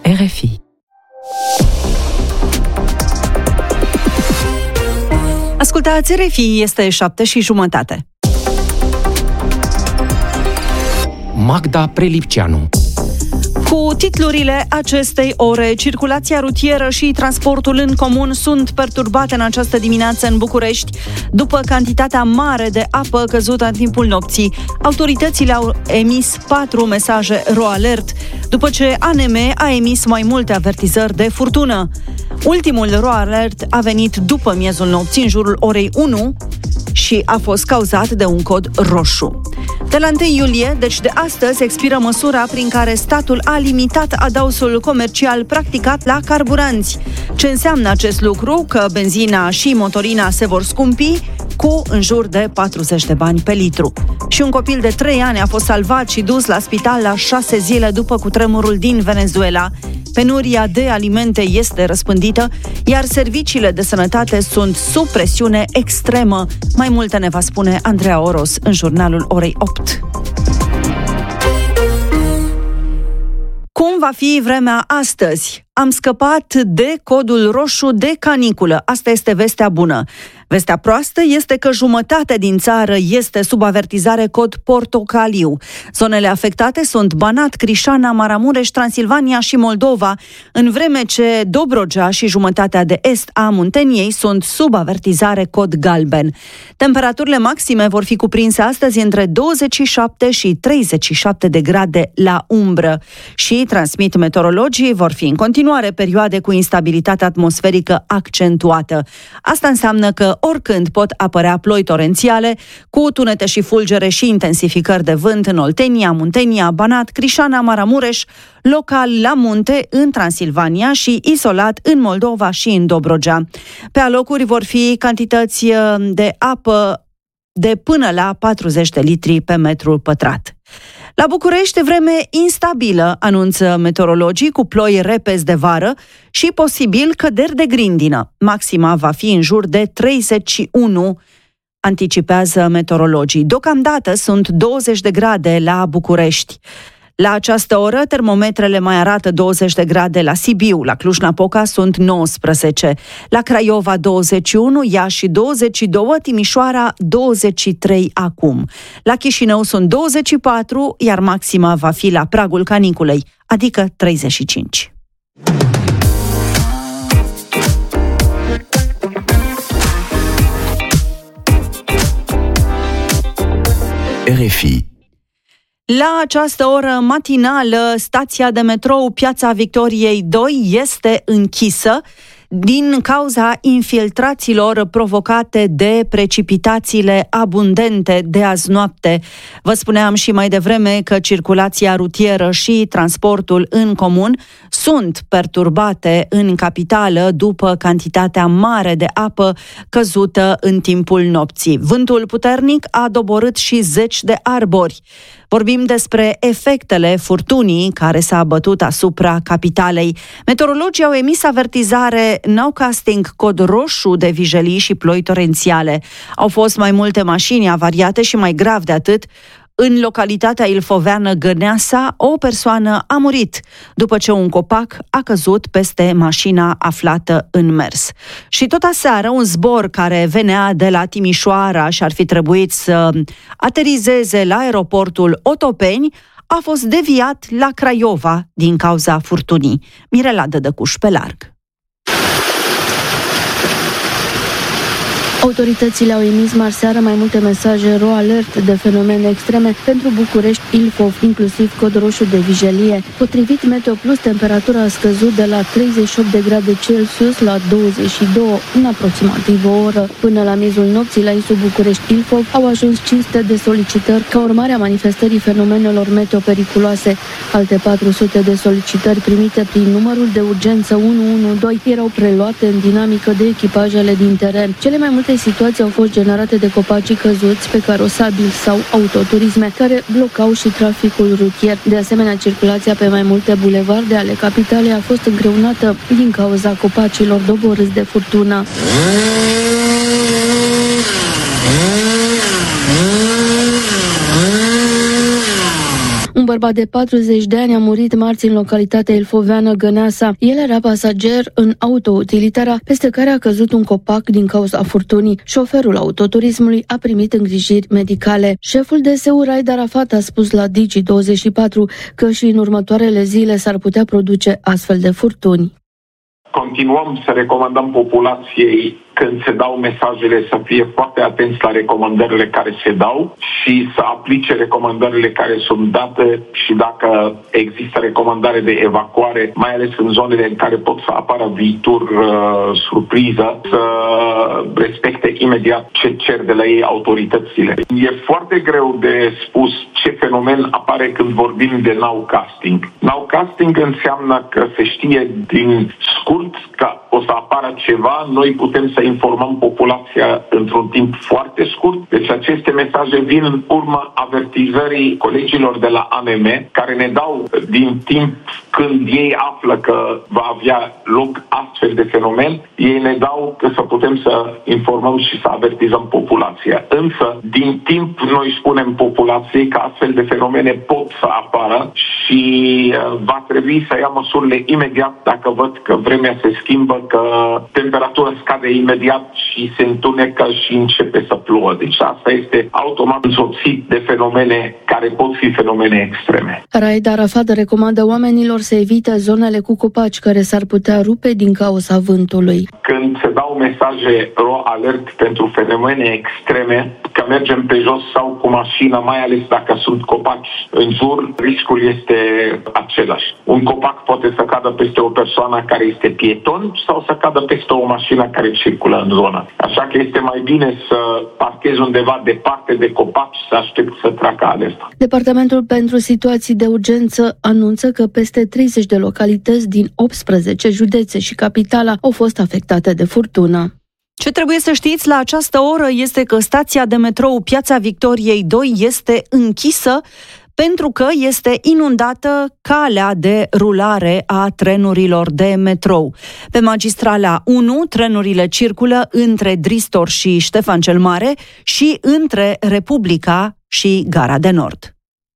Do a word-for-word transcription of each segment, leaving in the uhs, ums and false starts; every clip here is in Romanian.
R F I. Ascultați R F I, este șapte și jumătate. Magda Prelipceanu. Cu titlurile acestei ore, circulația rutieră și transportul în comun sunt perturbate în această dimineață în București, după cantitatea mare de apă căzută în timpul nopții. Autoritățile au emis patru mesaje ro alert, după ce A N M a emis mai multe avertizări de furtună. Ultimul ro alert a venit după miezul nopții, în jurul orei unu, și a fost cauzat de un cod roșu. De la întâi iulie, deci de astăzi, expiră măsura prin care statul a limitat adausul comercial practicat la carburanți. Ce înseamnă acest lucru? Că benzina și motorina se vor scumpi cu în jur de patruzeci de bani pe litru. Și un copil de trei ani a fost salvat și dus la spital la șase zile după cutremurul din Venezuela. Penuria de alimente este răspândită, iar serviciile de sănătate sunt sub presiune extremă. Mai multe ne va spune Andreea Oros în jurnalul orei opt. Cum va fi vremea astăzi? Am scăpat de codul roșu de caniculă. Asta este vestea bună. Vestea proastă este că jumătate din țară este sub avertizare cod portocaliu. Zonele afectate sunt Banat, Crișana, Maramureș, Transilvania și Moldova, în vreme ce Dobrogea și jumătatea de est a Munteniei sunt sub avertizare cod galben. Temperaturile maxime vor fi cuprinse astăzi între douăzeci și șapte și treizeci și șapte de grade la umbră și, transmit meteorologii, vor fi în continuare perioade cu instabilitate atmosferică accentuată. Asta înseamnă că oricând pot apărea ploi torențiale, cu tunete și fulgere și intensificări de vânt în Oltenia, Muntenia, Banat, Crișana, Maramureș, local la munte în Transilvania și izolat în Moldova și în Dobrogea. Pe alocuri vor fi cantități de apă de până la patruzeci de litri pe metru pătrat. La București, vreme instabilă, anunță meteorologii, cu ploi repezi de vară și posibil căderi de grindină. Maxima va fi în jur de treizeci și unu, anticipează meteorologii. Deocamdată sunt douăzeci de grade la București. La această oră, termometrele mai arată douăzeci de grade la Sibiu, la Cluj-Napoca sunt nouăsprezece, la Craiova douăzeci și unu, Iași douăzeci și doi, Timișoara douăzeci și trei acum. La Chișinău sunt douăzeci și patru, iar maxima va fi la pragul caniculei, adică treizeci și cinci. R F I. La această oră matinală, stația de metrou Piața Victoriei doi este închisă din cauza infiltrațiilor provocate de precipitațiile abundente de azi noapte. Vă spuneam și mai devreme că circulația rutieră și transportul în comun sunt perturbate în capitală după cantitatea mare de apă căzută în timpul nopții. Vântul puternic a doborât și zeci de arbori. Vorbim despre efectele furtunii care s-a abătut asupra capitalei. Meteorologii au emis avertizare nowcasting cod roșu de vijelii și ploi torențiale. Au fost mai multe mașini avariate și, mai grav de atât, în localitatea ilfoveană Gâneasa, o persoană a murit după ce un copac a căzut peste mașina aflată în mers. Și tot aseară, un zbor care venea de la Timișoara și ar fi trebuit să aterizeze la aeroportul Otopeni a fost deviat la Craiova din cauza furtunii. Mirela Dădăcuș pe larg. Autoritățile au emis marseară mai multe mesaje ro alert de fenomene extreme pentru București, Ilfov, inclusiv cod roșu de vijelie. Potrivit Meteo Plus, temperatura a scăzut de la treizeci și opt de grade Celsius la douăzeci și doi în aproximativ o oră. Până la miezul nopții, la Isul București, Ilfov, au ajuns cinci sute de solicitări ca urmare a manifestării fenomenelor meteo periculoase. Alte patru sute de solicitări primite prin numărul de urgență unu unu doi erau preluate în dinamică de echipajele din teren. Cele mai multe situații au fost generate de copacii căzuți pe carosabili sau autoturisme care blocau și traficul rutier. De asemenea, circulația pe mai multe bulevarde ale capitalei a fost îngreunată din cauza copacilor doborâți de furtună. Un bărbat de patruzeci de ani a murit marți în localitatea ilfoveană Găneasa. El era pasager în auto-utilitara, peste care a căzut un copac din cauza furtunii. Șoferul autoturismului a primit îngrijiri medicale. Șeful D S U Raed Arafat a spus la Digi douăzeci și patru că și în următoarele zile s-ar putea produce astfel de furtuni. Continuăm să recomandăm populației, când se dau mesajele, să fie foarte atenți la recomandările care se dau și să aplice recomandările care sunt date și dacă există recomandare de evacuare, mai ales în zonele în care pot să apară viituri uh, surpriză, să respecte imediat ce cer de la ei autoritățile. E foarte greu de spus ce fenomen apare când vorbim de nowcasting. Nowcasting înseamnă că se știe din scurt că o să apară ceva, noi putem să informăm populația într-un timp foarte scurt. Deci aceste mesaje vin în urma avertizării colegilor de la A M M, care ne dau din timp când ei află că va avea loc astfel de fenomen, ei ne dau că să putem să informăm și să avertizăm populația. Însă, din timp, noi spunem populației că astfel de fenomene pot să apară și va trebui să ia măsurile imediat dacă văd că vremea se schimbă, că temperatura scade imediat și se întunecă și începe să plouă. Deci asta este automat însoțit de fenomene care pot fi fenomene extreme. Raed Arafat recomandă oamenilor să evite zonele cu copaci care s-ar putea rupe din cauza vântului. Când se dau mesaje ro alert pentru fenomene extreme, că mergem pe jos sau cu mașina, mai ales dacă sunt copaci în jur, riscul este același. Un copac poate să cadă peste o persoană care este pieton sau să cadă peste o mașină care circulă în zonă. Așa că este mai bine să parchezi undeva departe de copaci și să aștepți să treacă alerta. Departamentul pentru situații de urgență anunță că peste treizeci de localități din optsprezece județe și capitala au fost afectate de furtună. Ce trebuie să știți la această oră este că stația de metrou Piața Victoriei doi este închisă pentru că este inundată calea de rulare a trenurilor de metrou. Pe magistrala unu, trenurile circulă între Dristor și Ștefan cel Mare și între Republica și Gara de Nord.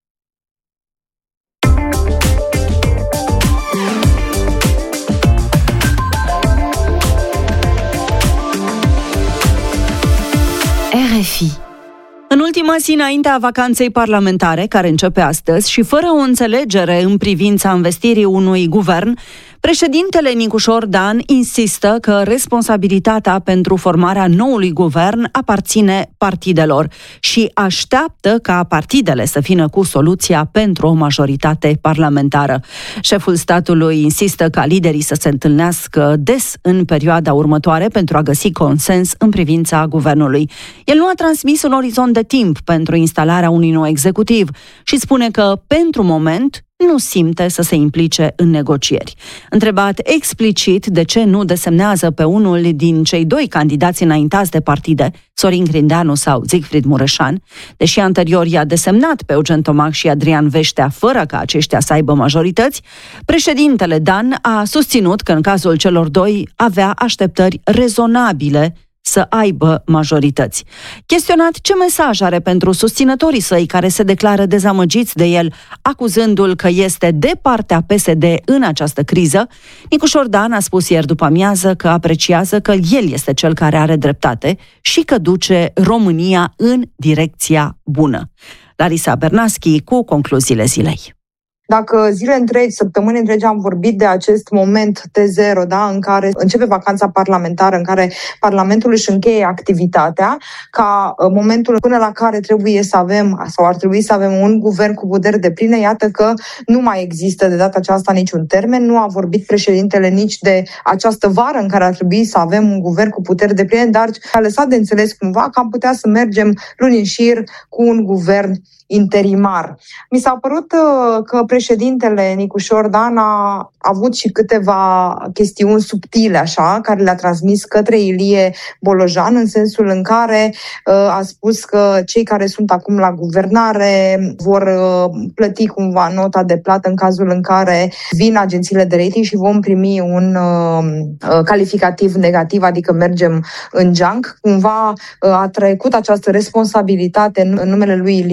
R F I. În ultima zi înaintea vacanței parlamentare, care începe astăzi, și fără o înțelegere în privința investirii unui guvern, președintele Nicușor Dan insistă că responsabilitatea pentru formarea noului guvern aparține partidelor și așteaptă ca partidele să vină cu soluția pentru o majoritate parlamentară. Șeful statului insistă ca liderii să se întâlnească des în perioada următoare pentru a găsi consens în privința guvernului. El nu a transmis un orizont de timp pentru instalarea unui nou executiv și spune că, pentru moment, nu simte să se implice în negocieri. Întrebat explicit de ce nu desemnează pe unul din cei doi candidați înaintați de partide, Sorin Grindeanu sau Siegfried Mureșan, deși anterior i-a desemnat pe Eugen Tomac și Adrian Veștea fără ca aceștia să aibă majorități, președintele Dan a susținut că în cazul celor doi avea așteptări rezonabile să aibă majorități. Chestionat ce mesaj are pentru susținătorii săi care se declară dezamăgiți de el, acuzându-l că este de partea P S D în această criză, Nicușor Dan a spus ieri după amiază că apreciază că el este cel care are dreptate și că duce România în direcția bună. Larisa Bernaschi cu concluziile zilei. Dacă zile întregi, săptămâni întregi am vorbit de acest moment T zero, da, în care începe vacanța parlamentară, în care Parlamentul își încheie activitatea, ca momentul până la care trebuie să avem, sau ar trebui să avem un guvern cu puteri depline, iată că nu mai există de data aceasta niciun termen, nu a vorbit președintele nici de această vară în care ar trebui să avem un guvern cu puteri depline, dar a lăsat de înțeles cumva că am putea să mergem luni în șir cu un guvern interimar. Mi s-a părut uh, că președintele Nicușor Dan a avut și câteva chestiuni subtile, așa, care le-a transmis către Ilie Bolojan, în sensul în care uh, a spus că cei care sunt acum la guvernare vor uh, plăti cumva nota de plată în cazul în care vin agențiile de rating și vom primi un uh, calificativ negativ, adică mergem în junk. Cumva uh, a trecut această responsabilitate în, în numele lui Ilie Bolojan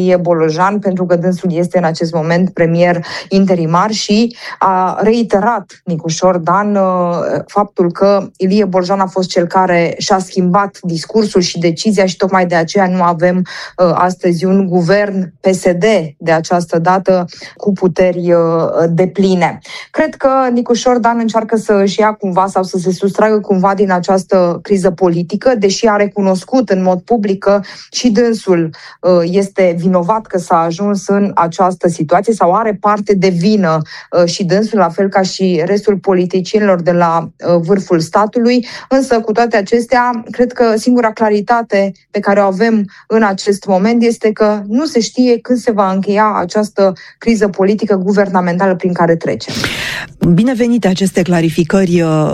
Tolojan, pentru că dânsul este în acest moment premier interimar și a reiterat Nicușor Dan faptul că Ilie Boljan a fost cel care și-a schimbat discursul și decizia și tocmai de aceea nu avem astăzi un guvern P S D de această dată cu puteri depline. Cred că Nicușor Dan încearcă să își ia cumva sau să se sustragă cumva din această criză politică, deși a recunoscut în mod public că și dânsul este vinovat că s-a ajuns în această situație sau are parte de vină și dânsul, la fel ca și restul politicienilor de la vârful statului. Însă, cu toate acestea, cred că singura claritate pe care o avem în acest moment este că nu se știe când se va încheia această criză politică guvernamentală prin care trecem. Binevenite aceste clarificări